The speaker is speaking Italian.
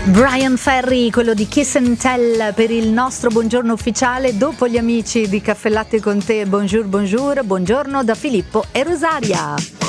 Brian Ferry, quello di Kiss and Tell per il nostro buongiorno ufficiale dopo gli amici di Caffè Latte con te. Bonjour, bonjour, buongiorno da Filippo e Rosaria.